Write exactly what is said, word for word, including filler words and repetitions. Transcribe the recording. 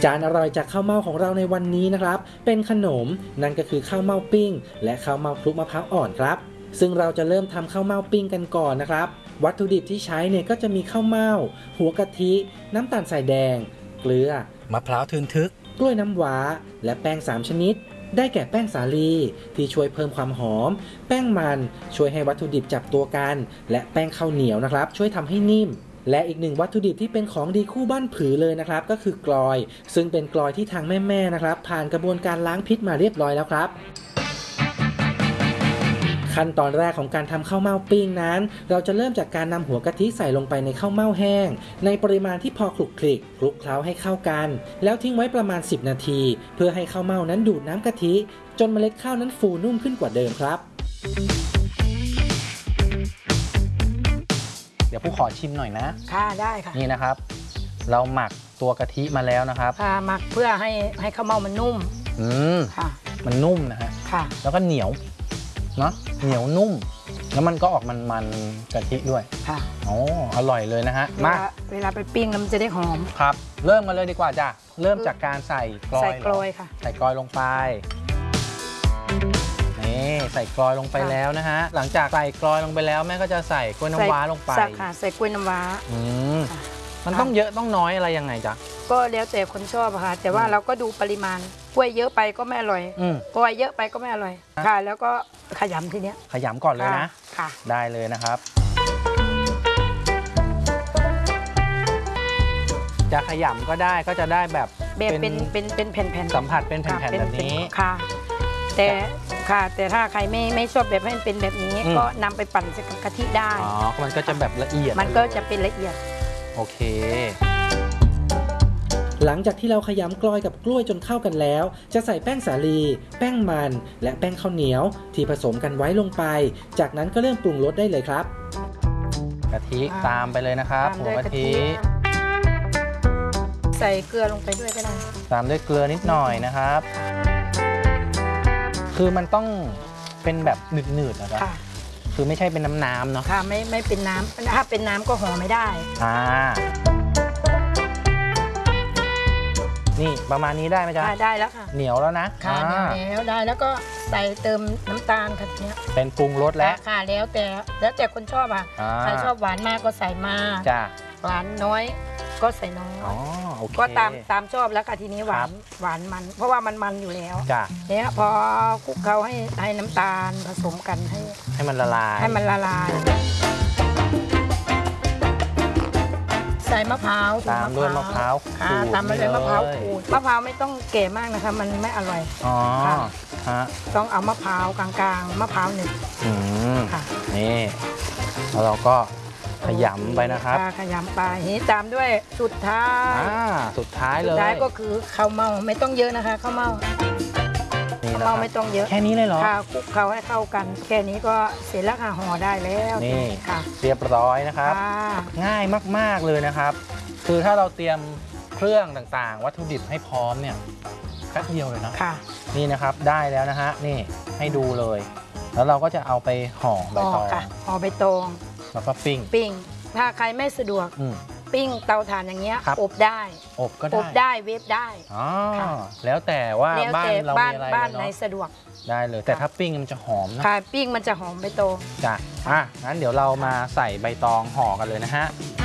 จานอร่อยจากข้าวเม่าของเราในวันนี้นะครับเป็นขนมนั่นก็คือข้าวเม่าปิ้งและข้าวเม่าคลุกมะพร้าวอ่อนครับซึ่งเราจะเริ่มทำข้าวเม่าปิ้งกันก่อนนะครับวัตถุดิบที่ใช้เนี่ยก็จะมีข้าวเม่าหัวกะทิน้ำตาลทรายแดงเกลือมะพร้าวทึนทึกกล้วยน้ำว้าและแป้งสามชนิดได้แก่แป้งสาลีที่ช่วยเพิ่มความหอมแป้งมันช่วยให้วัตถุดิบจับตัวกันและแป้งข้าวเหนียวนะครับช่วยทำให้นิ่มและอีกหนึ่งวัตถุดิบที่เป็นของดีคู่บ้านผือเลยนะครับก็คือกลอยซึ่งเป็นกลอยที่ทางแม่ๆนะครับผ่านกระบวนการล้างพิษมาเรียบร้อยแล้วครับขั้นตอนแรกของการทำข้าวเม่าปิ้งนั้นเราจะเริ่มจากการนำหัวกะทิใส่ลงไปในข้าวเม่าแห้งในปริมาณที่พอคลุกคลิกคลุกเคล้าให้เข้ากันแล้วทิ้งไว้ประมาณสิบนาทีเพื่อให้ข้าวเม่านั้นดูดน้ำกะทิจนเมล็ดข้าวนั้นฟูนุ่มขึ้นกว่าเดิมครับเดี๋ยวผู้ขอชิมหน่อยนะค่ะได้ค่ะนี่นะครับเราหมักตัวกะทิมาแล้วนะครับค่ะหมักเพื่อให้ให้ข้าวเม่ามันนุ่มอืมค่ะมันนุ่มนะฮะค่ะแล้วก็เหนียวเนาะเหนียวนุ่มแล้วมันก็ออกมันมันกะทิด้วยค่ะโอ้อร่อยเลยนะฮะมาเวลาไปปิ้งมันจะได้หอมครับเริ่มกันเลยดีกว่าจ้ะเริ่มจากการใส่กลอยใส่กลอยค่ะใส่กลอยลงไปนี่ใส่กลอยลงไปแล้วนะฮะหลังจากใส่กลอยลงไปแล้วแม่ก็จะใส่กล้วยน้ำว้าลงไปค่ะใส่กล้วยน้ำว้าอืมมันต้องเยอะต้องน้อยอะไรยังไงจ๊ะก็แล้วแต่คนชอบค่ะแต่ว่าเราก็ดูปริมาณกล้วยเยอะไปก็ไม่อร่อยกล้วยเยอะไปก็ไม่อร่อยค่ะแล้วก็ขยำทีเนี้ยขยำก่อนเลยนะค่ะได้เลยนะครับจะขยำก็ได้ก็จะได้แบบแบบเป็นเป็นเป็นแผ่นๆสัมผัสเป็นแผ่นๆแบบนี้ค่ะแต่ค่ะแต่ถ้าใครไม่ไม่ชอบแบบให้มันเป็นแบบนี้ก็นำไปปั่นใส่กะทิได้อ๋อมันก็จะแบบละเอียดมันก็จะเป็นละเอียดโอเคหลังจากที่เราขยำกลอยกับกล้วยจนเข้ากันแล้วจะใส่แป้งสาลีแป้งมันและแป้งข้าวเหนียวที่ผสมกันไว้ลงไปจากนั้นก็เริ่มปรุงรสได้เลยครับกะทิตามไปเลยนะครับหัวกะทิใส่เกลือลงไปด้วยก็ได้ตามด้วยเกลือนิดหน่อยนะครับคือมันต้องเป็นแบบหนืดๆนะครับคือไม่ใช่เป็นน้ำๆเนาะค่ะไม่ไม่เป็นน้ำถ้าเป็นน้ำก็ห่อไม่ได้อ่านี่ประมาณนี้ได้ไหมจ๊ะได้แล้วค่ะเหนียวแล้วนะค่ะเหนียวได้แล้วก็ใส่เติมน้ำตาลค่ะเนี้ยเป็นปรุงรสแล้วค่ะแล้วแต่แล้วแต่คนชอบอ่ะใครชอบหวานมากก็ใส่มากจ้ะหวานน้อยก็ใส่น้อยก็ตามตามชอบแล้วค่ะทีนี้หวานหวานมันเพราะว่ามันมันอยู่แล้วจ้ะเนี้ยพอคลุกเคล้าให้ให้น้ำตาลผสมกันให้ให้มันละลายให้มันละลายใส่มะพร้าวตามด้วยมะพร้าวขูดตามด้วยมะพร้าวขูดมะพร้าวไม่ต้องแก่มากนะคะมันไม่อร่อยอ๋อฮะต้องเอามะพร้าวกลางๆมะพร้าวหนึ่งอืมค่ะนี่แล้วเราก็ขยำไปนะครับขยำไปนี่ตามด้วยสุดท้ายอ่าสุดท้ายเลยสุดท้ายก็คือข้าวเม่าไม่ต้องเยอะนะคะข้าวเม่าข้าวเม่าไม่ต้องเยอะแค่นี้เลยเหรอค่ะคลุกเคล้าให้เข้ากันแค่นี้ก็เสร็จแล้วค่ะห่อได้แล้วนี่ค่ะเรียบร้อยนะครับง่ายมากๆเลยนะครับคือถ้าเราเตรียมเครื่องต่างๆวัตถุดิบให้พร้อมเนี่ยแค่เดียวเลยนะค่ะนี่นะครับได้แล้วนะฮะนี่ให้ดูเลยแล้วเราก็จะเอาไปห่อใบตองห่อใบตองแล้วก็ปิ้งปิ้งถ้าใครไม่สะดวกปิ้งเตาถ่านอย่างเงี้ยอบได้อบก็ได้อบได้เวฟได้อ๋อแล้วแต่ว่าบ้านเรามีอะไรบ้านไหนสะดวกได้เลยแต่ถ้าปิ้งมันจะหอมนะค่ะปิ้งมันจะหอมใบตองจ้ะอ่ะงั้นเดี๋ยวเรามาใส่ใบตองห่อกันเลยนะฮะ